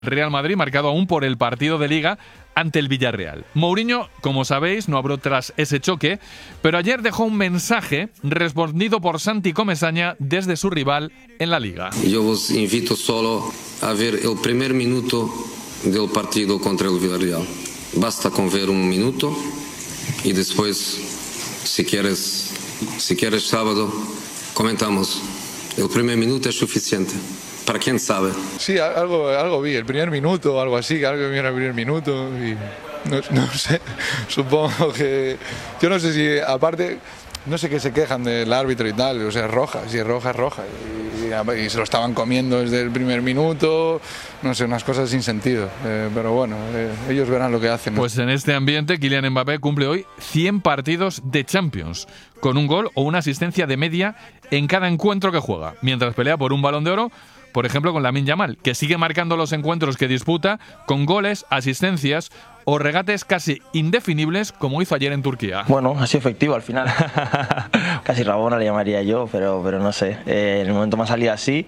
Real Madrid, marcado aún por el partido de Liga ante el Villarreal. Mourinho, como sabéis, no habló tras ese choque, pero ayer dejó un mensaje respondido por Santi Comesaña desde su rival en la Liga. Yo os invito solo a ver el primer minuto del partido contra el Villarreal. Basta con ver un minuto y después, si quieres sábado, comentamos. El primer minuto es suficiente. ¿Para quién sabe? Sí, algo vi, el primer minuto, algo así, algo vi en el primer minuto y no sé, supongo que... Yo no sé si, aparte, no sé qué se quejan del árbitro y tal, o sea, es roja, si es roja, es roja. Y se lo estaban comiendo desde el primer minuto, no sé, unas cosas sin sentido. Pero bueno, ellos verán lo que hacen. Pues en este ambiente, Kylian Mbappé cumple hoy 100 partidos de Champions, con un gol o una asistencia de media en cada encuentro que juega, mientras pelea por un Balón de Oro, por ejemplo con Lamine Yamal, que sigue marcando los encuentros que disputa con goles, asistencias o regates casi indefinibles, como hizo ayer en Turquía. Bueno, ha sido efectivo al final. Casi Rabona le llamaría yo, pero no sé. En el momento me ha salido así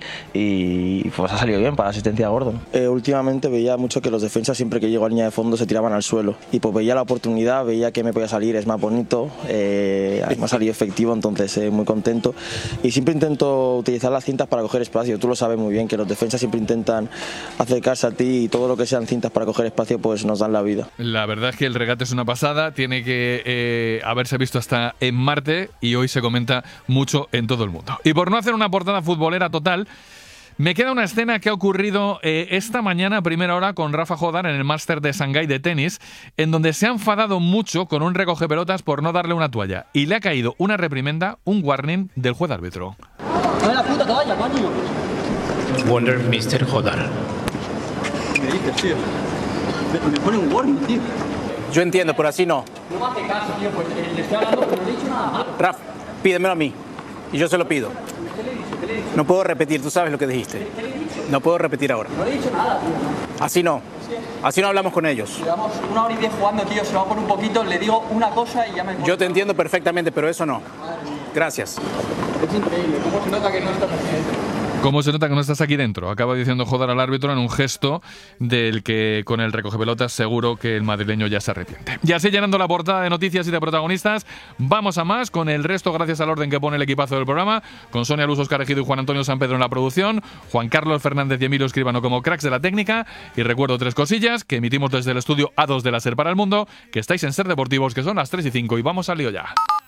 y pues ha salido bien para la asistencia de Gordon. Últimamente veía mucho que los defensas siempre que llego a línea de fondo se tiraban al suelo y pues veía la oportunidad, veía que me podía salir, es más bonito, me ha salido efectivo, entonces muy contento. Y siempre intento utilizar las cintas para coger espacio. Tú lo sabes muy bien que los defensas siempre intentan acercarse a ti y todo lo que sean cintas para coger espacio pues nos dan la vida. La verdad es que el regate es una pasada, tiene que haberse visto hasta en Marte y hoy se comenta mucho en todo el mundo. Y por no hacer una portada futbolera total, me queda una escena que ha ocurrido esta mañana a primera hora con Rafa Jodar en el Máster de Shanghái de tenis, en donde se ha enfadado mucho con un recogepelotas por no darle una toalla y le ha caído una reprimenda, un warning del juez árbitro. ¡Dame la puta toalla, coño! Wonder Mr. Jodar. ¿Qué me dices, tío? Me pone un warning, tío. Yo entiendo, pero así no. No me hace caso, tío, pues le estoy hablando, pero no le he dicho nada malo. Raf, pídemelo a mí. Y yo se lo pido. ¿Qué le he dicho? No puedo repetir, tú sabes lo que dijiste. No puedo repetir ahora. No le he dicho nada, tío. Así no. Así no hablamos con ellos. Llevamos 1 hora y 10 jugando, tío. Se va por un poquito, le digo una cosa y ya me... Yo te entiendo perfectamente, pero eso no. Gracias. Es increíble, cómo se nota que no estás aquí dentro. ¿Cómo se nota que no estás aquí dentro? Acaba diciendo Jodar al árbitro en un gesto del que con el recogepelotas seguro que el madrileño ya se arrepiente. Y así llenando la portada de noticias y de protagonistas, vamos a más con el resto gracias al orden que pone el equipazo del programa, con Sonia Luz, Óscar Ejido y Juan Antonio San Pedro en la producción, Juan Carlos Fernández y Emilio Escribano como cracks de la técnica, y recuerdo 3 cosillas que emitimos desde el estudio A2 de la SER para el mundo, que estáis en SER Deportivos, que son las 3:05 y vamos al lío ya.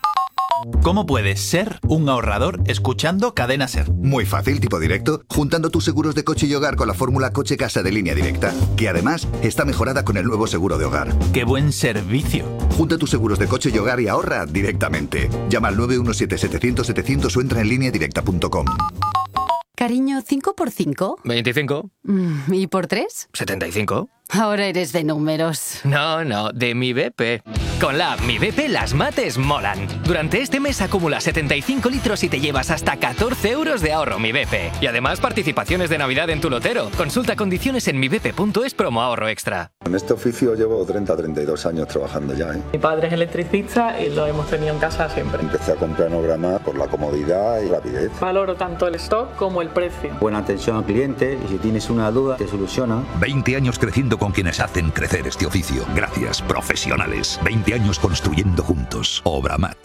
¿Cómo puedes ser un ahorrador escuchando Cadena SER? Muy fácil, tipo directo, juntando tus seguros de coche y hogar con la fórmula Coche-Casa de Línea Directa, que además está mejorada con el nuevo seguro de hogar. ¡Qué buen servicio! Junta tus seguros de coche y hogar y ahorra directamente. Llama al 917-700-700 o entra en lineadirecta.com. Cariño, ¿5 por 5? 25. ¿Y por 3? 75. Ahora eres de números. No, de Mi BP. Con la app Mi BP las mates molan. Durante este mes acumula 75 litros y te llevas hasta 14 euros de ahorro Mi BP. Y además participaciones de Navidad en tu lotero. Consulta condiciones en mibp.es promo ahorro extra. En este oficio llevo 32 años trabajando ya. Mi padre es electricista y lo hemos tenido en casa siempre. Empecé a comprar Nograma por la comodidad y rapidez. Valoro tanto el stock como el precio. Buena atención al cliente y si tienes una duda te soluciona. 20 años creciendo con quienes hacen crecer este oficio. Gracias, profesionales. 20 años construyendo juntos. Obramat.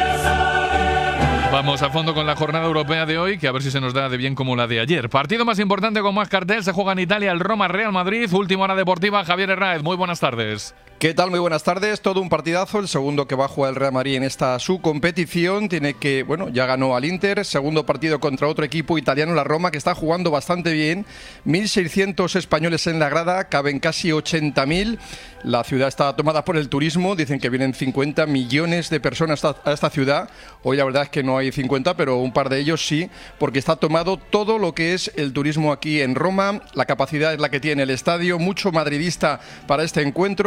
Vamos a fondo con la jornada europea de hoy, que a ver si se nos da de bien como la de ayer. Partido más importante con más cartel, se juega en Italia el Roma-Real Madrid. Última hora deportiva, Javier Herráez, muy buenas tardes. ¿Qué tal? Muy buenas tardes. Todo un partidazo, el segundo que va a jugar el Real Madrid en esta su competición. Tiene que, bueno, ya ganó al Inter, segundo partido contra otro equipo italiano, la Roma, que está jugando bastante bien. 1.600 españoles en la grada, caben casi 80.000. La ciudad está tomada por el turismo, dicen que vienen 50 millones de personas a esta ciudad. Hoy la verdad es que no hay 50, pero un par de ellos sí, porque está tomado todo lo que es el turismo aquí en Roma. La capacidad es la que tiene el estadio, mucho madridista para este encuentro, todo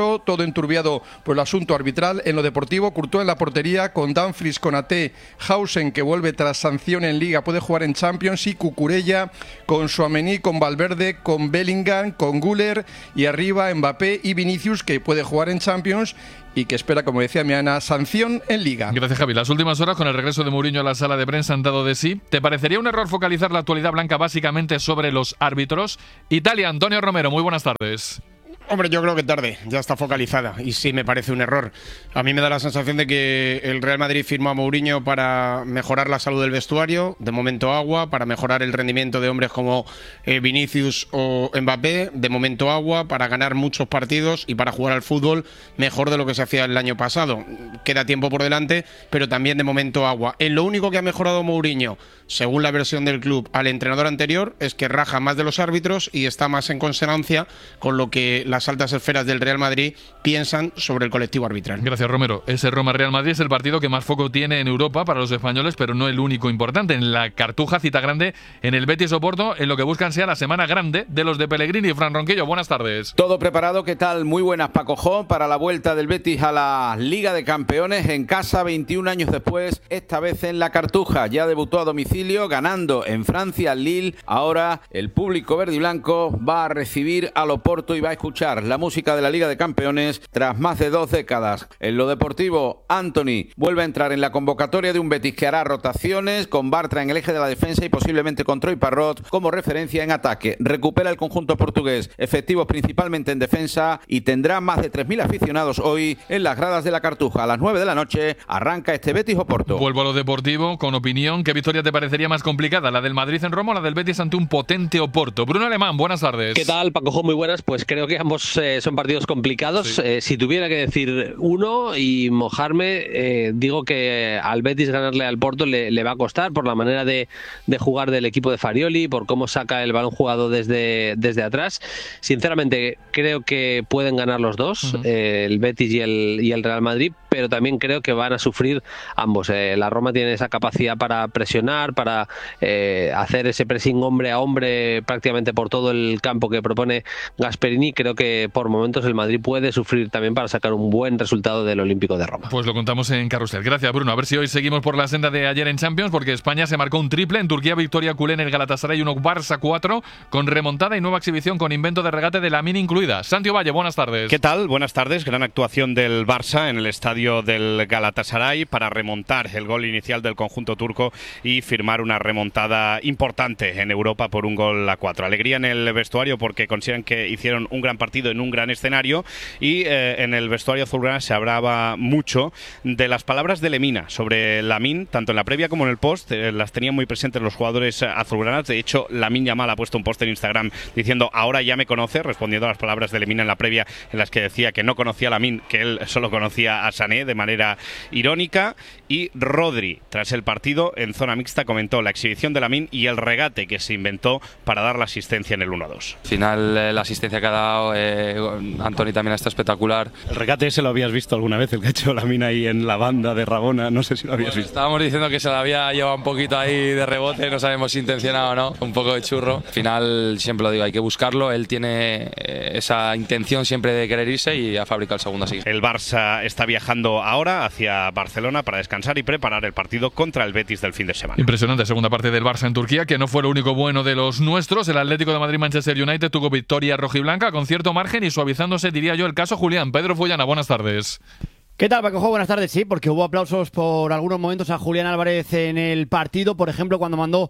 enturbiado por el asunto arbitral. En lo deportivo, Courtois en la portería, con Dumfries, Konaté, Hausen, que vuelve tras sanción en Liga, puede jugar en Champions, y Cucurella, con Tchouaméni, con Valverde, con Bellingham, con Güler, y arriba Mbappé y Vinicius, que puede jugar en Champions y que espera, como decía Miana, sanción en Liga. Gracias, Javi. Las últimas horas, con el regreso de Mourinho a la sala de prensa, han dado de sí. ¿Te parecería un error focalizar la actualidad blanca básicamente sobre los árbitros? Italia, Antonio Romero, muy buenas tardes. Hombre, yo creo que tarde, ya está focalizada y sí me parece un error. A mí me da la sensación de que el Real Madrid firmó a Mourinho para mejorar la salud del vestuario, de momento agua, para mejorar el rendimiento de hombres como Vinicius o Mbappé, de momento agua, para ganar muchos partidos y para jugar al fútbol mejor de lo que se hacía el año pasado. Queda tiempo por delante, pero también de momento agua. En lo único que ha mejorado Mourinho, según la versión del club, al entrenador anterior, es que raja más de los árbitros y está más en consonancia con lo que las altas esferas del Real Madrid piensan sobre el colectivo arbitral. Gracias, Romero. Ese Roma-Real Madrid es el partido que más foco tiene en Europa para los españoles, pero no el único importante. En la Cartuja, cita grande en el Betis Oporto, en lo que buscan sea la semana grande de los de Pellegrini. Fran Ronquillo, buenas tardes. Todo preparado, ¿qué tal? Muy buenas, Paco Jo, para la vuelta del Betis a la Liga de Campeones en casa 21 años después, esta vez en la Cartuja. Ya debutó a domicilio, ganando en Francia al Lille. Ahora el público verde y blanco va a recibir al Oporto y va a escuchar la música de la Liga de Campeones tras más de 2 décadas. En lo deportivo, Antony vuelve a entrar en la convocatoria de un Betis que hará rotaciones, con Bartra en el eje de la defensa y posiblemente con Troy Parrott como referencia en ataque. Recupera el conjunto portugués, efectivos principalmente en defensa, y tendrá más de 3.000 aficionados hoy en las gradas de la Cartuja. A las 9 de la noche arranca este Betis Oporto. Vuelvo a lo deportivo con opinión. ¿Qué victoria te parecería más complicada? ¿La del Madrid en Roma o la del Betis ante un potente Oporto? Bruno Alemán, buenas tardes. ¿Qué tal, Paco? Muy buenas. Pues creo que ambos son partidos complicados. Sí. Si tuviera que decir uno y mojarme, digo que al Betis ganarle al Porto le va a costar por la manera de jugar del equipo de Farioli, por cómo saca el balón jugado desde atrás. Sinceramente, creo que pueden ganar los dos, el Betis y el Real Madrid, pero también creo que van a sufrir ambos. La Roma tiene esa capacidad para presionar, para hacer ese pressing hombre a hombre prácticamente por todo el campo que propone Gasperini. Creo que por momentos el Madrid puede sufrir también para sacar un buen resultado del Olímpico de Roma. Pues lo contamos en Carrusel. Gracias, Bruno. A ver si hoy seguimos por la senda de ayer en Champions, porque España se marcó un triple. En Turquía, victoria culé en el Galatasaray 1, Barça 4, con remontada y nueva exhibición con invento de regate de Lamine incluida. Santi Valle, buenas tardes. ¿Qué tal? Buenas tardes. Gran actuación del Barça en el estadio del Galatasaray para remontar el gol inicial del conjunto turco y firmar una remontada importante en Europa por 1-4. Alegría en el vestuario porque consideran que hicieron un gran partido en un gran escenario, y en el vestuario azulgrana se hablaba mucho de las palabras de Lemina sobre Lamine, tanto en la previa como en el post. Las tenían muy presentes los jugadores azulgranas. De hecho, Lamine Yamal ha puesto un post en Instagram diciendo ahora ya me conoce, respondiendo a las palabras de Lemina en la previa, en las que decía que no conocía a Lamine, que él solo conocía a Sané, de manera irónica. Y Rodri, tras el partido en zona mixta, comentó la exhibición de Lamine y el regate que se inventó para dar la asistencia en el 1-2. Al final, la asistencia que ha dado Antony también está espectacular. ¿El regate ese lo habías visto alguna vez, el que ha hecho Lamine ahí en la banda de Rabona? No sé si lo habías visto. Estábamos diciendo que se la había llevado un poquito ahí de rebote, no sabemos si intencionado o no, un poco de churro. Al final, siempre lo digo, hay que buscarlo. Él tiene esa intención siempre de querer irse y ha fabricado el segundo así. El Barça está viajando ahora hacia Barcelona para descansar y preparar el partido contra el Betis del fin de semana. Impresionante segunda parte del Barça en Turquía, que no fue lo único bueno de los nuestros. El Atlético de Madrid-Manchester United tuvo victoria rojiblanca con cierto margen y suavizándose, diría yo, el caso Julián. Pedro Fullana, buenas tardes. ¿Qué tal, Paco? Buenas tardes. Sí, porque hubo aplausos por algunos momentos a Julián Álvarez en el partido. Por ejemplo, cuando mandó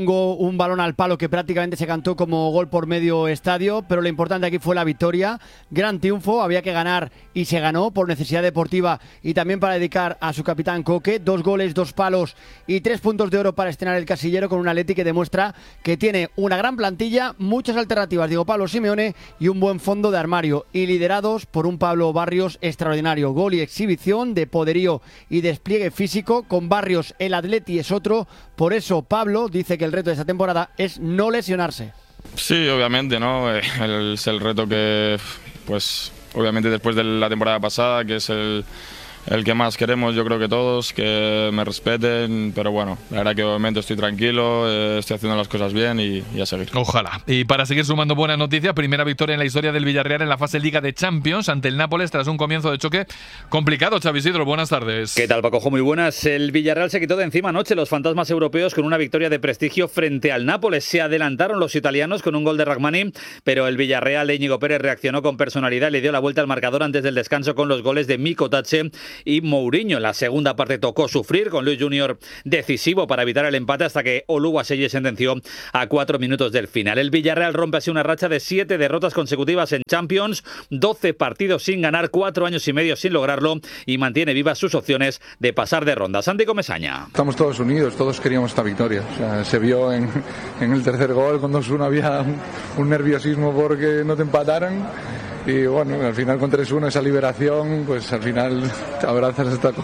un balón al palo que prácticamente se cantó como gol por medio estadio. Pero lo importante aquí fue la victoria. Gran triunfo, había que ganar y se ganó por necesidad deportiva y también para dedicar a su capitán Coque. 2 goles, 2 palos y 3 puntos de oro para estrenar el casillero con un Atleti que demuestra que tiene una gran plantilla, muchas alternativas, digo Pablo Simeone, y un buen fondo de armario. Y liderados por un Pablo Barrios extraordinario. Gol y exhibición de poderío y despliegue físico. Con Barrios el Atleti es otro. Por eso Pablo dice que el reto de esta temporada es no lesionarse. Sí, obviamente, ¿no? Es el reto que, pues, obviamente después de la temporada pasada, que es el que más queremos, yo creo que todos, que me respeten, pero bueno, la verdad que de momento estoy tranquilo, estoy haciendo las cosas bien y a seguir. Ojalá. Y para seguir sumando buenas noticias, primera victoria en la historia del Villarreal en la fase Liga de Champions ante el Nápoles tras un comienzo de choque complicado. Xavi Isidro, buenas tardes. ¿Qué tal, Pacojo? Muy buenas. El Villarreal se quitó de encima anoche los fantasmas europeos con una victoria de prestigio frente al Nápoles. Se adelantaron los italianos con un gol de Rachmani, pero el Villarreal de Íñigo Pérez reaccionó con personalidad y le dio la vuelta al marcador antes del descanso con los goles de Miko Tache y Mourinho. En la segunda parte tocó sufrir con Luis Junior decisivo para evitar el empate hasta que Oluwaseye sentenció a 4 minutos del final. El Villarreal rompe así una racha de 7 derrotas consecutivas en Champions, 12 partidos sin ganar, 4 años y medio sin lograrlo y mantiene vivas sus opciones de pasar de ronda. Santi Comesaña. Estamos todos unidos, todos queríamos esta victoria. O sea, se vio en el tercer gol, con 2-1 había un nerviosismo porque no te empataran. Y bueno, al final con 3-1 esa liberación, pues al final te abrazas hasta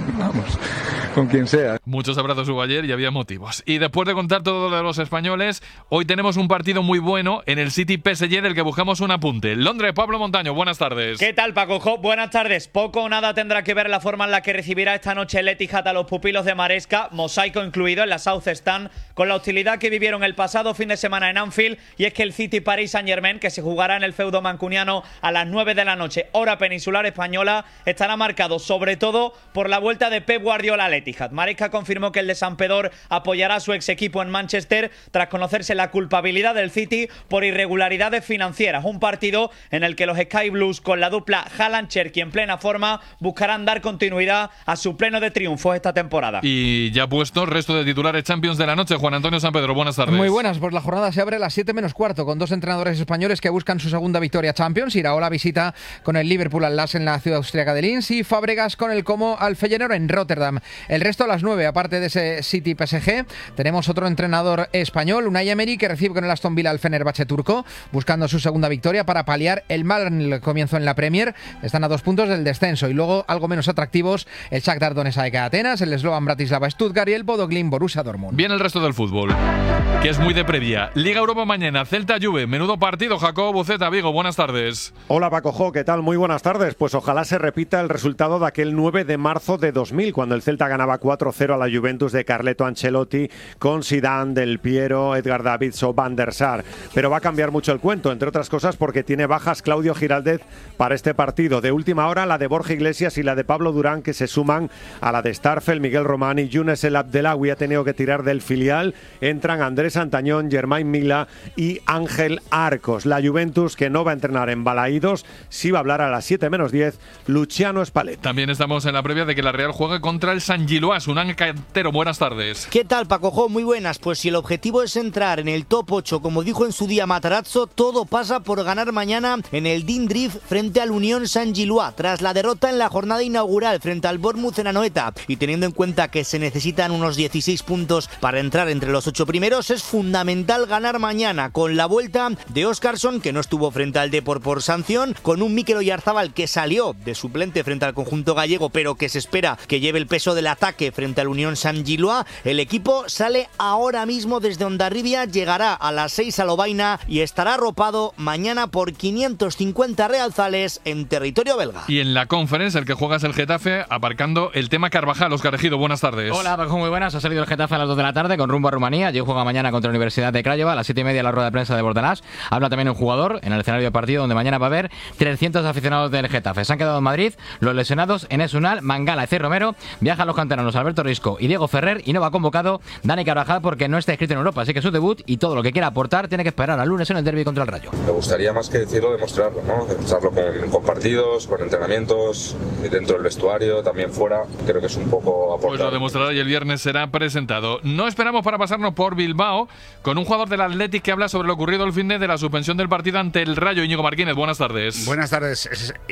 con quien sea. Muchos abrazos hubo ayer y había motivos. Y después de contar todo lo de los españoles, hoy tenemos un partido muy bueno en el City PSG del que buscamos un apunte. Londres, Pablo Montaño, buenas tardes. ¿Qué tal, Paco? Buenas tardes. Poco o nada tendrá que ver la forma en la que recibirá esta noche el Etihad a los pupilos de Maresca, mosaico incluido en la South Stand, con la hostilidad que vivieron el pasado fin de semana en Anfield, y es que el City Paris Saint-Germain, que se jugará en el feudo mancuniano a las 9 de la noche, hora peninsular española, estará marcado sobre todo por la vuelta de Pep Guardiola al Etihad. Maresca confirmó que el de Sampedor apoyará a su ex equipo en Manchester tras conocerse la culpabilidad del City por irregularidades financieras. Un partido en el que los Sky Blues, con la dupla Haaland-Cherki en plena forma, buscarán dar continuidad a su pleno de triunfos esta temporada. Y ya puesto, resto de titulares Champions de la noche. Juan Antonio Sampedro, buenas tardes. Muy buenas, pues la jornada se abre a las 7 menos cuarto con dos entrenadores españoles que buscan su segunda victoria Champions. Iraola visita con el Liverpool al Lask en la ciudad austríaca de Linz y Fábregas con el Como al Feyenoord en Rotterdam. El resto a las 9, aparte de ese City PSG, tenemos otro entrenador español, Unai Emery, que recibe con el Aston Villa al Fenerbahce turco, buscando su segunda victoria para paliar el mal comienzo en la Premier. Están a 2 puntos del descenso y luego algo menos atractivos el Shakhtar Donetsk de Atenas, el Slovan Bratislava Stuttgart y el Bodo Glimt Borussia Dortmund. Bien el resto del fútbol, que es muy de previa. Liga Europa mañana, Celta Juve, menudo partido. Jacobo Buceta, Vigo, buenas tardes. Hola Paco, ¿qué tal? Muy buenas tardes. Pues ojalá se repita el resultado de aquel 9 de marzo de 2000, cuando el Celta ganaba 4-0 a la Juventus de Carleto Ancelotti con Zidane, Del Piero, Edgar Davids o Van der Sar. Pero va a cambiar mucho el cuento, entre otras cosas porque tiene bajas Claudio Giraldez para este partido. De última hora, la de Borja Iglesias y la de Pablo Durán, que se suman a la de Starfel, Miguel Román y Younes El Abdelawi. Ha tenido que tirar del filial. Entran Andrés Antañón, Germain Mila y Ángel Arcos. La Juventus, que no va a entrenar en Balaídos, sí va a hablar a las 7 menos 10 Luciano Spalletti. También estamos en la previa de que la Real juegue contra el San Giloás. Unán Cantero, buenas tardes. ¿Qué tal, Paco? Muy buenas. Pues si el objetivo es entrar en el top 8, como dijo en su día Matarazzo, todo pasa por ganar mañana en el Dean Drift frente al Unión San Giloás, tras la derrota en la jornada inaugural frente al Bournemouth en Anoeta, y teniendo en cuenta que se necesitan unos 16 puntos para entrar entre los 8 primeros, es fundamental ganar mañana, con la vuelta de Óscarson, que no estuvo frente al Depor por sanción, con un Mikel Oyarzabal que salió de suplente frente al conjunto gallego, pero que se espera que lleve el peso del ataque frente al Unión San Giloás. El equipo sale ahora mismo desde Hondarribia, llegará a las 6 a Lovaina y estará arropado mañana por 550 realzales en territorio belga. Y en la Conference, el que juega es el Getafe, aparcando el tema Carvajal. Óscar Ejido, buenas tardes. Hola, Paco, muy buenas. Ha salido el Getafe a las 2 de la tarde con rumbo a Rumanía. Allí juega mañana contra la Universidad de Craiova a las 7:30 la rueda de prensa de Bordalás. Habla también un jugador en el escenario de partido donde mañana va a haber 300 aficionados del Getafe. Se han quedado en Madrid los lesionados Enes Unal, Mangala y C. Romero. Viajan los canteranos Alberto Risco y Diego Ferrer, y no va convocado Dani Carvajal porque no está inscrito en Europa, así que su debut y todo lo que quiera aportar tiene que esperar al lunes en el derbi contra el Rayo. Me gustaría más que decirlo, demostrarlo, ¿no? Demostrarlo con partidos, con entrenamientos, dentro del vestuario, también fuera. Creo que es un poco aportar. Pues lo demostrará y el viernes será presentado. No esperamos para pasarnos por Bilbao con un jugador del Athletic que habla sobre lo ocurrido el fin de la suspensión del partido ante el Rayo. Íñigo Martínez, buenas tardes. Buenas tardes.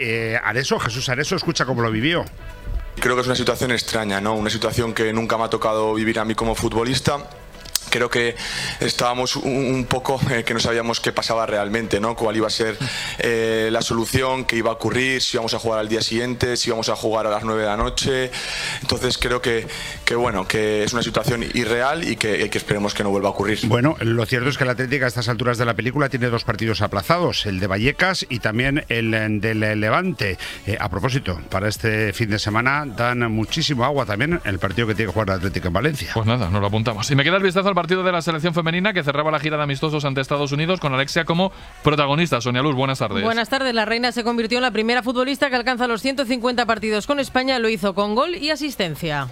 Jesús Areso, escucha cómo lo vivió. Creo que es una situación extraña, ¿no? Una situación que nunca me ha tocado vivir a mí como futbolista, creo que estábamos un poco que no sabíamos qué pasaba realmente, ¿no? Cuál iba a ser la solución, qué iba a ocurrir, si íbamos a jugar al día siguiente, si íbamos a jugar a las 9 de la noche. Entonces creo que es una situación irreal y que esperemos que no vuelva a ocurrir. Bueno, lo cierto es que el Atlético a estas alturas de la película tiene 2 partidos aplazados, el de Vallecas y también el del Levante. A propósito, para este fin de semana dan muchísimo agua también el partido que tiene que jugar el Atlético en Valencia. Pues nada, nos lo apuntamos. Y me queda el vistazo al partido de la selección femenina que cerraba la gira de amistosos ante Estados Unidos con Alexia como protagonista. Sonia Luz, buenas tardes. Buenas tardes. La reina se convirtió en la primera futbolista que alcanza los 150 partidos con España. Lo hizo con gol y asistencia.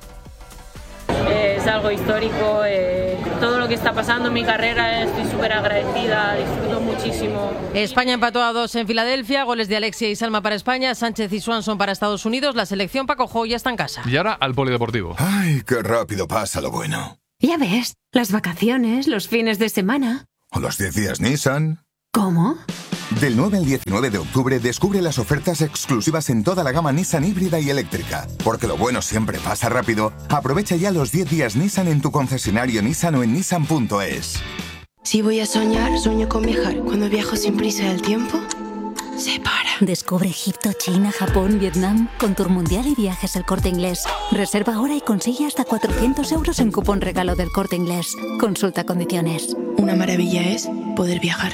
Es algo histórico, todo lo que está pasando en mi carrera, estoy súper agradecida, disfruto muchísimo. España empató a 2 en Filadelfia, goles de Alexia y Salma para España, Sánchez y Swanson para Estados Unidos, la selección Paco Jo ya está en casa. Y ahora al polideportivo. ¡Ay, qué rápido pasa lo bueno! Ya ves, las vacaciones, los fines de semana. ¿O los 10 días Nissan? ¿Cómo? Del 9 al 19 de octubre descubre las ofertas exclusivas en toda la gama Nissan híbrida y eléctrica. Porque lo bueno siempre pasa rápido. Aprovecha ya los 10 días Nissan en tu concesionario Nissan o en nissan.es. Si voy a soñar, sueño con viajar. Cuando viajo sin prisa el tiempo se para. Descubre Egipto, China, Japón, Vietnam con Tour Mundial y Viajes El Corte Inglés. Reserva ahora y consigue hasta 400 euros en cupón regalo del Corte Inglés. Consulta condiciones. Una maravilla es poder viajar.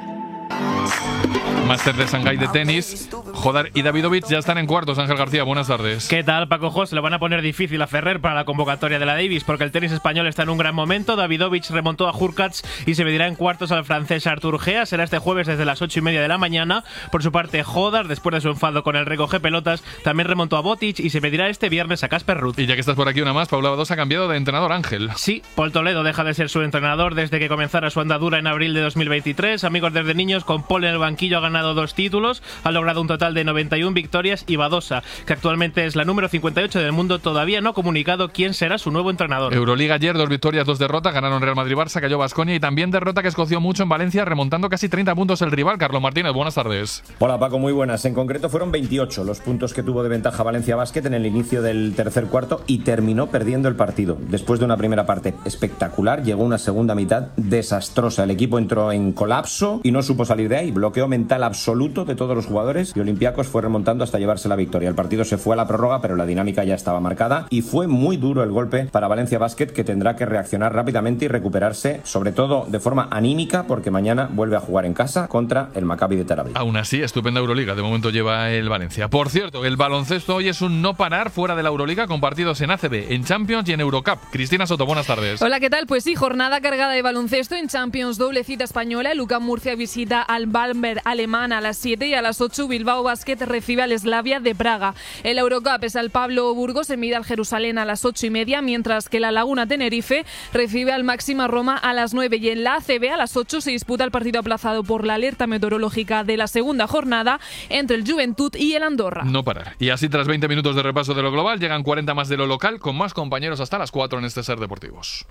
Máster de Shanghái de tenis. Jodar y Davidovich ya están en cuartos. Ángel García, buenas tardes. ¿Qué tal, Paco Jo? Se lo van a poner difícil a Ferrer para la convocatoria de la Davis porque el tenis español está en un gran momento. Davidovich remontó a Hurkacz y se medirá en cuartos al francés Artur Gea. Será este jueves desde las 8:30 de la mañana. Por su parte, Jodar, después de su enfado con el recoge pelotas, también remontó a Botic y se medirá este viernes a Casper Ruud. Y ya que estás por aquí una más, Paula Badosa ha cambiado de entrenador, Ángel. Sí, Paul Toledo deja de ser su entrenador desde que comenzara su andadura en abril de 2023. Amigos desde niños, con Paul en el banquillo ha ganado 2 títulos, ha logrado un total de 91 victorias y Badosa, que actualmente es la número 58 del mundo, todavía no ha comunicado quién será su nuevo entrenador. Euroliga ayer, 2 victorias, 2 derrotas, ganaron Real Madrid-Barça, cayó Baskonia y también derrota que escoció mucho en Valencia, remontando casi 30 puntos el rival. Carlos Martínez, buenas tardes. Hola Paco, muy buenas. En concreto fueron 28 los puntos que tuvo de ventaja Valencia Basket en el inicio del tercer cuarto y terminó perdiendo el partido. Después de una primera parte espectacular, llegó una segunda mitad desastrosa. El equipo entró en colapso y no supo salir de ahí. Bloqueo mental absoluto de todos los jugadores y Olympiacos fue remontando hasta llevarse la victoria. El partido se fue a la prórroga, pero la dinámica ya estaba marcada y fue muy duro el golpe para Valencia Basket, que tendrá que reaccionar rápidamente y recuperarse, sobre todo de forma anímica, porque mañana vuelve a jugar en casa contra el Maccabi de Tel Aviv. Aún así, estupenda Euroliga, de momento lleva el Valencia. Por cierto, el baloncesto hoy es un no parar fuera de la Euroliga, con partidos en ACB, en Champions y en Eurocup. Cristina Soto, buenas tardes. Hola, ¿qué tal? Pues sí, jornada cargada de baloncesto en Champions, doble cita española. El UCAM Murcia visita al Bamberg alemán a las 7 y a las 8 Bilbao Basket recibe al Slavia de Praga. El Eurocup es al Pablo Burgos, se mide al Jerusalén a las 8:30, mientras que la Laguna Tenerife recibe al Máxima Roma a las 9. Y en la ACB a las 8 se disputa el partido aplazado por la alerta meteorológica de la segunda jornada entre el Juventud y el Andorra. No parar. Y así, tras 20 minutos de repaso de lo global, llegan 40 más de lo local, con más compañeros hasta las 4 en este Ser Deportivos.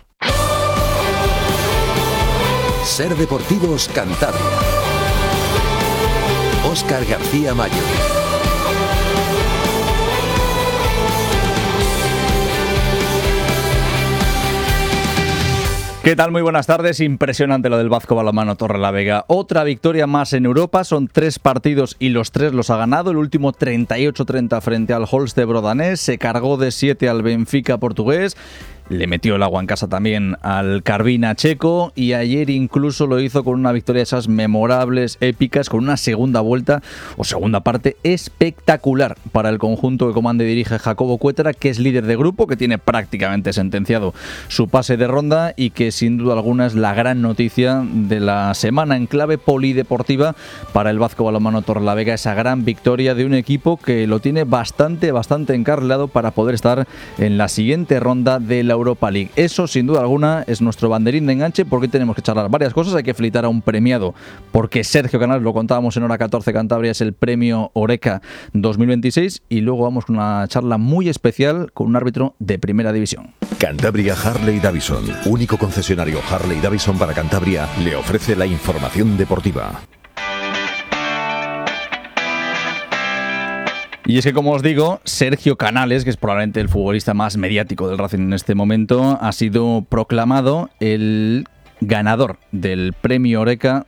Ser Deportivos Cantabria. Óscar García Mayo. ¿Qué tal? Muy buenas tardes. Impresionante lo del Vazco Balonmano Torrelavega. Otra victoria más en Europa. Son 3 partidos y los 3 los ha ganado. El último 38-30 frente al Holste Brodanés. Se cargó de 7 al Benfica portugués. Le metió el agua en casa también al Carvina checo y ayer incluso lo hizo con una victoria de esas memorables, épicas, con una segunda vuelta o segunda parte espectacular para el conjunto que comanda y dirige Jacobo Cuétara, que es líder de grupo, que tiene prácticamente sentenciado su pase de ronda y que sin duda alguna es la gran noticia de la semana en clave polideportiva para el Vazco Balonmano Torrelavega, esa gran victoria de un equipo que lo tiene bastante encarrilado para poder estar en la siguiente ronda de la Europa League. Eso, sin duda alguna, es nuestro banderín de enganche, porque tenemos que charlar varias cosas. Hay que felicitar a un premiado, porque Sergio Canales, lo contábamos en Hora 14 Cantabria, es el premio Oreca 2026, y luego vamos con una charla muy especial con un árbitro de primera división. Cantabria Harley Davidson, único concesionario Harley Davidson para Cantabria, le ofrece la información deportiva. Y es que, como os digo, Sergio Canales, que es probablemente el futbolista más mediático del Racing en este momento, ha sido proclamado el ganador del Premio Oreca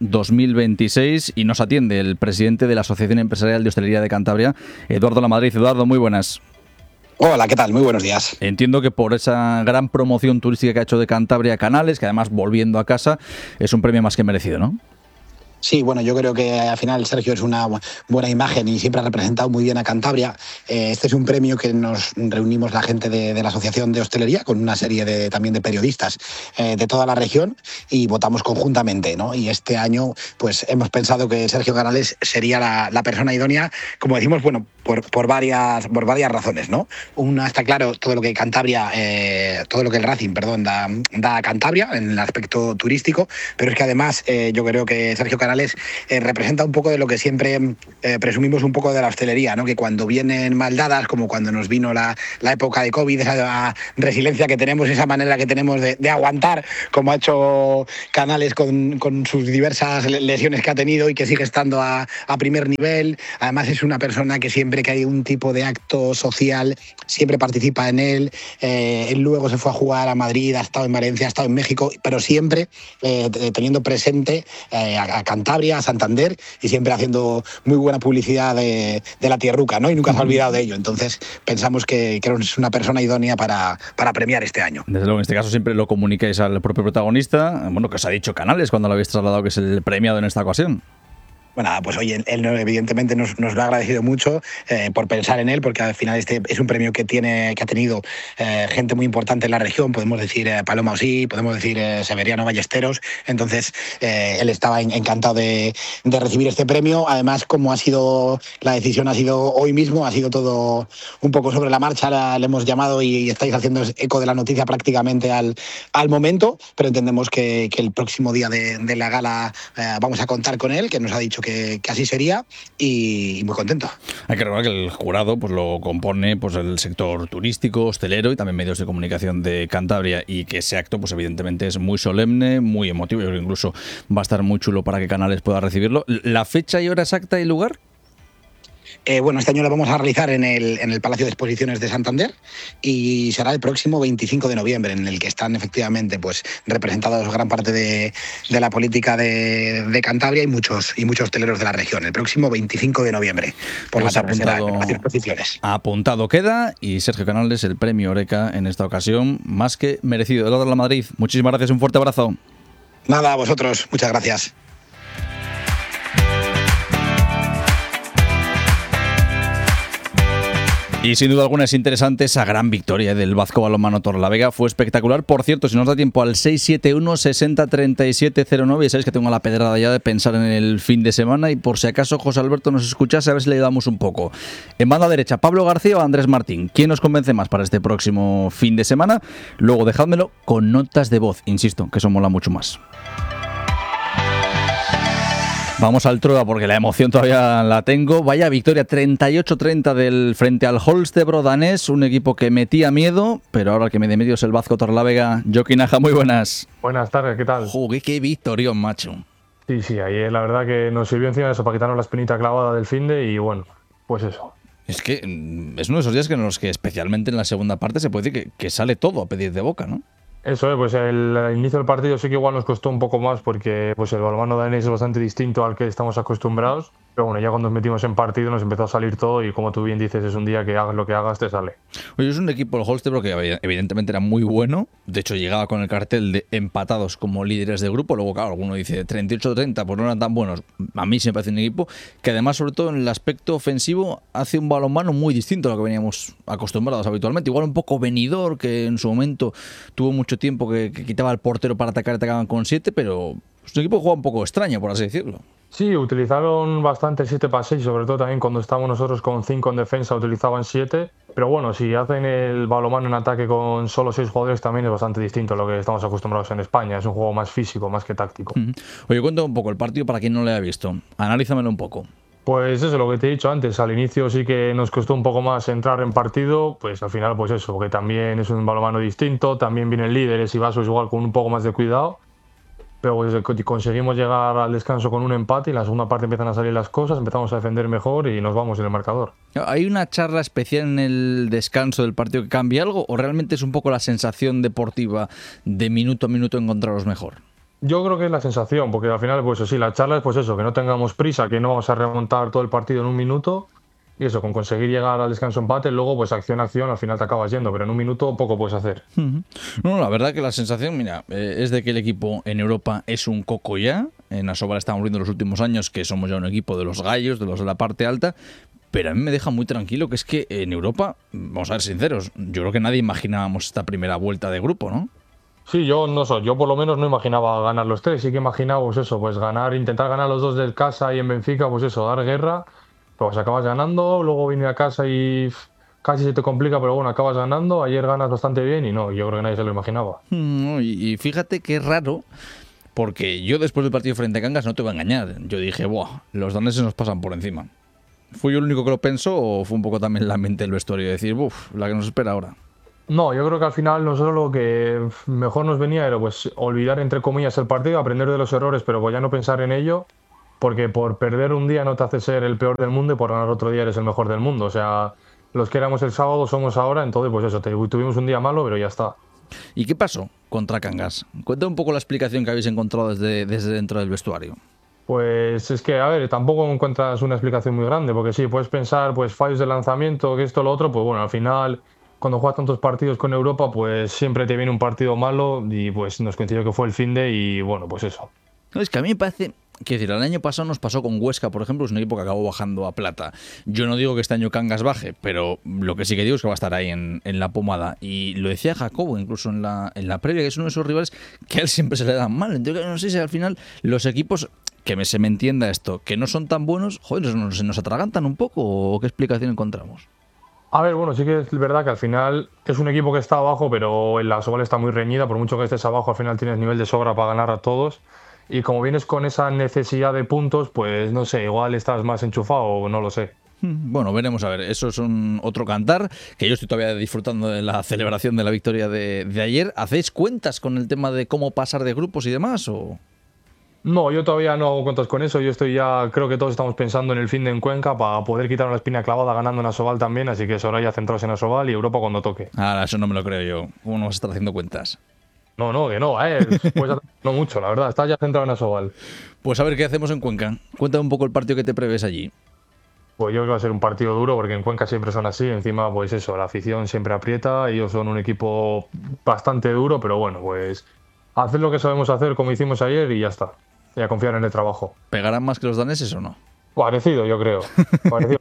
2026 y nos atiende el presidente de la Asociación Empresarial de Hostelería de Cantabria, Eduardo Lamadrid. Eduardo, muy buenas. Hola, ¿qué tal? Muy buenos días. Entiendo que por esa gran promoción turística que ha hecho de Cantabria a Canales, que además volviendo a casa, es un premio más que merecido, ¿no? Sí, bueno, yo creo que al final Sergio es una buena imagen y siempre ha representado muy bien a Cantabria. Este es un premio que nos reunimos la gente de la Asociación de Hostelería con una serie también de periodistas de toda la región y votamos conjuntamente, ¿no? Y este año pues hemos pensado que Sergio Canales sería la persona idónea, como decimos, bueno, por varias razones, ¿no? Una, está claro, todo lo que Cantabria, todo lo que el Racing, perdón, da a Cantabria en el aspecto turístico, pero es que además yo creo que Sergio Canales representa un poco de lo que siempre presumimos un poco de la hostelería, ¿no? Que cuando vienen mal dadas, como cuando nos vino la época de COVID, esa resiliencia que tenemos, esa manera que tenemos de aguantar, como ha hecho Canales con sus diversas lesiones que ha tenido y que sigue estando a primer nivel. Además es una persona que siempre que hay un tipo de acto social, siempre participa en él. Él luego se fue a jugar a Madrid, ha estado en Valencia, ha estado en México, pero siempre teniendo presente a Cantabria, a Santander y siempre haciendo muy buena publicidad de la tierruca, ¿no? Y nunca se ha olvidado de ello. Entonces pensamos que es una persona idónea para premiar este año. Desde luego, en este caso siempre lo comunicáis al propio protagonista. Bueno, que os ha dicho Canales cuando lo habéis trasladado que es el premiado en esta ocasión. Bueno, pues oye, él evidentemente nos lo ha agradecido mucho por pensar en él, porque al final este es un premio que ha tenido gente muy importante en la región, podemos decir Paloma Osí, podemos decir Severiano Ballesteros. Entonces él estaba encantado de recibir este premio. Además, como la decisión ha sido hoy mismo, ha sido todo un poco sobre la marcha, le hemos llamado y estáis haciendo eco de la noticia prácticamente al momento, pero entendemos que el próximo día de la gala vamos a contar con él, que nos ha dicho que así sería y muy contento. Hay que recordar que el jurado pues lo compone pues el sector turístico, hostelero y también medios de comunicación de Cantabria, y que ese acto pues evidentemente es muy solemne, muy emotivo. Yo creo que incluso va a estar muy chulo para que Canales pueda recibirlo. ¿La fecha y hora exacta y lugar? Bueno, este año lo vamos a realizar en el Palacio de Exposiciones de Santander y será el próximo 25 de noviembre, en el que están efectivamente pues representados gran parte de la política de Cantabria y muchos hosteleros de la región. El próximo 25 de noviembre por la tarde será en el Palacio de Exposiciones. Apuntado queda, y Sergio Canales, el premio Oreca en esta ocasión, más que merecido. Eduardo Lamadrid, muchísimas gracias, un fuerte abrazo. Nada, a vosotros, muchas gracias. Y sin duda alguna es interesante esa gran victoria del Vazco Balonmano Torrelavega. Fue espectacular. Por cierto, si nos da tiempo, al 671 60 37 09. Y sabéis que tengo la pedrada ya de pensar en el fin de semana. Y por si acaso José Alberto nos escuchase, a ver si le ayudamos un poco. En banda derecha, Pablo García o Andrés Martín. ¿Quién nos convence más para este próximo fin de semana? Luego dejádmelo con notas de voz. Insisto, que eso mola mucho más. Vamos al Trueba porque la emoción todavía la tengo. Vaya victoria 38-30 frente al Holstebro danés, un equipo que metía miedo, pero ahora el que me de medio es el Vazco Torrelavega. Joaquín Aja, muy buenas. Buenas tardes, ¿qué tal? Joder, qué victorión, macho. Sí, ayer la verdad que nos sirvió encima de eso para quitarnos la espinita clavada del finde y bueno, pues eso. Es que es uno de esos días en los que especialmente en la segunda parte se puede decir que sale todo a pedir de boca, ¿no? Eso pues el inicio del partido sí que igual nos costó un poco más porque pues el balonmano danés es bastante distinto al que estamos acostumbrados. Pero bueno, ya cuando nos metimos en partido nos empezó a salir todo y como tú bien dices, es un día que hagas lo que hagas, te sale. Oye, es un equipo, el Holstebro, que evidentemente era muy bueno. De hecho, llegaba con el cartel de empatados como líderes de grupo. Luego, claro, alguno dice 38-30, pues no eran tan buenos. A mí se me parece un equipo que además, sobre todo en el aspecto ofensivo, hace un balonmano muy distinto a lo que veníamos acostumbrados habitualmente. Igual un poco venidor, que en su momento tuvo mucho tiempo que quitaba al portero para atacar y atacaban con 7, pero es un equipo que juega un poco extraño, por así decirlo. Sí, utilizaron bastante el 7x6, sobre todo también cuando estábamos nosotros con 5 en defensa utilizaban 7, pero bueno, si hacen el balonmano en ataque con solo 6 jugadores también es bastante distinto a lo que estamos acostumbrados en España, es un juego más físico, más que táctico. Oye, cuéntame un poco el partido para quien no lo haya visto, analízamelo un poco. Pues eso, lo que te he dicho antes, al inicio sí que nos costó un poco más entrar en partido, pues al final pues eso, porque también es un balonmano distinto, también vienen líderes y Vasos igual con un poco más de cuidado. pero pues, conseguimos llegar al descanso con un empate y en la segunda parte empiezan a salir las cosas, empezamos a defender mejor y nos vamos en el marcador. ¿Hay una charla especial en el descanso del partido que cambie algo o realmente es un poco la sensación deportiva de minuto a minuto encontraros mejor? Yo creo que es la sensación, porque al final, pues sí, la charla es pues eso, que no tengamos prisa, que no vamos a remontar todo el partido en un minuto. Y eso, con conseguir llegar al descanso empate, luego pues acción a acción, al final te acabas yendo, pero en un minuto poco puedes hacer. No, la verdad que la sensación, mira, es de que el equipo en Europa es un coco ya. En Asobal estamos viendo los últimos años que somos ya un equipo de los gallos, de los de la parte alta, pero a mí me deja muy tranquilo que es que en Europa, vamos a ser sinceros, yo creo que nadie imaginábamos esta primera vuelta de grupo, ¿no? Sí, yo por lo menos no imaginaba ganar los 3, sí que imaginaba pues eso, pues intentar ganar los 2 del casa y en Benfica, pues eso, dar guerra. Pues acabas ganando, luego vine a casa y casi se te complica, pero bueno, acabas ganando. Ayer ganas bastante bien y no, yo creo que nadie se lo imaginaba. Y fíjate qué raro, porque yo después del partido frente a Cangas no te voy a engañar. Yo dije, buah, los daneses nos pasan por encima. ¿Fui yo el único que lo pensó o fue un poco también la mente del vestuario de decir, uff, la que nos espera ahora? No, yo creo que al final nosotros lo que mejor nos venía era pues olvidar entre comillas el partido, aprender de los errores, pero pues ya no pensar en ello. Porque por perder un día no te hace ser el peor del mundo y por ganar otro día eres el mejor del mundo. O sea, los que éramos el sábado somos ahora, entonces pues eso, tuvimos un día malo, pero ya está. ¿Y qué pasó contra Cangas? Cuenta un poco la explicación que habéis encontrado desde dentro del vestuario. Pues es que, a ver, tampoco encuentras una explicación muy grande, porque sí, puedes pensar, pues fallos de lanzamiento, que esto, lo otro, pues bueno, al final, cuando juegas tantos partidos con Europa, pues siempre te viene un partido malo y pues nos coincidió que fue el finde y bueno, pues eso. No, es que a mí me parece... Quiero decir, el año pasado nos pasó con Huesca, por ejemplo, es un equipo que acabó bajando a plata. Yo no digo que este año Cangas baje, pero lo que sí que digo es que va a estar ahí en la pomada. Y lo decía Jacobo, incluso en la previa, que es uno de esos rivales que a él siempre se le dan mal. Entonces, no sé si al final los equipos, se me entienda esto, que no son tan buenos, joder, se nos atragantan un poco, ¿o qué explicación encontramos? A ver, bueno, sí que es verdad que al final es un equipo que está abajo, pero en la Asobal está muy reñida. Por mucho que estés abajo, al final tienes nivel de sobra para ganar a todos. Y como vienes con esa necesidad de puntos, pues no sé, igual estás más enchufado o no lo sé. Bueno, veremos a ver. Eso es otro cantar, que yo estoy todavía disfrutando de la celebración de la victoria de ayer. ¿Hacéis cuentas con el tema de cómo pasar de grupos y demás? ¿O? No, yo todavía no hago cuentas con eso. Yo creo que todos estamos pensando en el fin de en Cuenca para poder quitar una espina clavada ganando en Asobal también. Así que eso ahora ya centrados en Asobal y Europa cuando toque. Eso no me lo creo yo. ¿Cómo no vas a estar haciendo cuentas? No, que no, pues no mucho, la verdad, estás ya centrado en Asobal. Pues a ver qué hacemos en Cuenca. Cuéntame un poco el partido que te prevés allí. Pues yo creo que va a ser un partido duro porque en Cuenca siempre son así, encima pues eso, la afición siempre aprieta, ellos son un equipo bastante duro, pero bueno, pues hacer lo que sabemos hacer como hicimos ayer y ya está, y a confiar en el trabajo. ¿Pegarán más que los daneses o no? Parecido, yo creo. Parecido.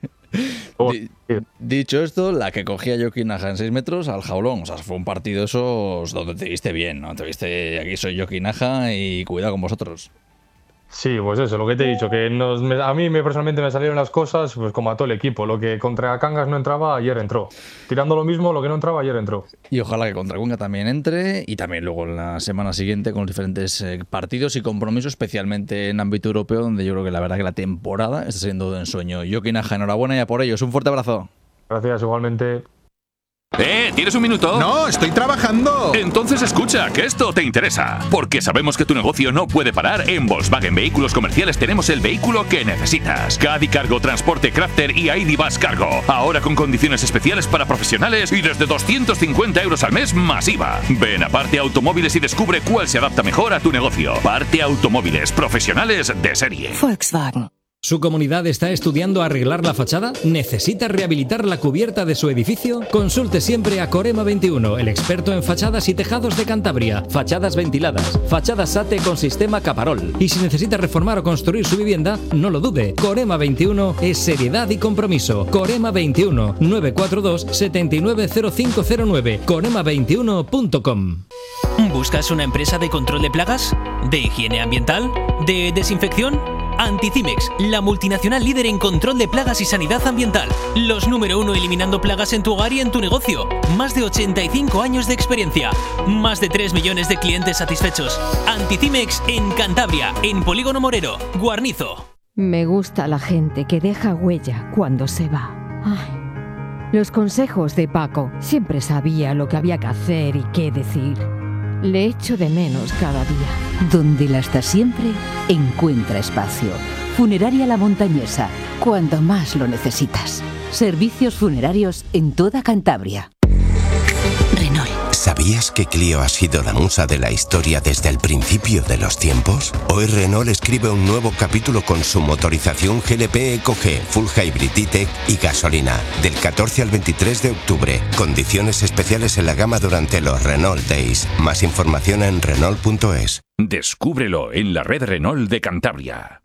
Dicho esto, la que cogía Joaquín Naja en 6 metros al jaulón. O sea, fue un partido esos donde te viste bien, ¿no? Te viste, aquí soy Joaquín Naja y cuidado con vosotros. Sí, pues eso, lo que te he dicho, que a mí personalmente me salieron las cosas pues como a todo el equipo. Lo que contra Cangas no entraba, ayer entró. Tirando lo mismo, lo que no entraba, ayer entró. Y ojalá que contra Cuenca también entre, y también luego en la semana siguiente con los diferentes partidos y compromisos, especialmente en ámbito europeo, donde yo creo que la verdad que la temporada está siendo de ensueño. Joaquín Naja, enhorabuena ya por ellos. Un fuerte abrazo. Gracias, igualmente. ¿Tienes un minuto? No, estoy trabajando. Entonces escucha, que esto te interesa. Porque sabemos que tu negocio no puede parar. En Volkswagen Vehículos Comerciales tenemos el vehículo que necesitas. Caddy Cargo, Transporte Crafter y ID Bus Cargo. Ahora con condiciones especiales para profesionales y desde 250 € al mes más IVA. Ven a Parte Automóviles y descubre cuál se adapta mejor a tu negocio. Parte Automóviles, profesionales de serie. Volkswagen. ¿Su comunidad está estudiando arreglar la fachada? ¿Necesita rehabilitar la cubierta de su edificio? Consulte siempre a Corema 21, el experto en fachadas y tejados de Cantabria. Fachadas ventiladas, fachadas SATE con sistema Caparol. Y si necesita reformar o construir su vivienda, no lo dude. Corema 21 es seriedad y compromiso. Corema 21 942 790509. Corema21.com. ¿Buscas una empresa de control de plagas? ¿De higiene ambiental? ¿De desinfección? Anticimex, la multinacional líder en control de plagas y sanidad ambiental. Los número 1 eliminando plagas en tu hogar y en tu negocio. Más de 85 años de experiencia. Más de 3 millones de clientes satisfechos. Anticimex en Cantabria, en Polígono Morero, Guarnizo. Me gusta la gente que deja huella cuando se va. Ay, los consejos de Paco. Siempre sabía lo que había que hacer y qué decir. Le echo de menos cada día. Donde la está siempre, encuentra espacio. Funeraria La Montañesa, cuando más lo necesitas. Servicios funerarios en toda Cantabria. Renault. ¿Sabías que Clio ha sido la musa de la historia desde el principio de los tiempos? Hoy Renault escribe un nuevo capítulo con su motorización GLP EcoG, Full Hybrid E-Tech y gasolina. Del 14 al 23 de octubre. Condiciones especiales en la gama durante los Renault Days. Más información en Renault.es. Descúbrelo en la red Renault de Cantabria.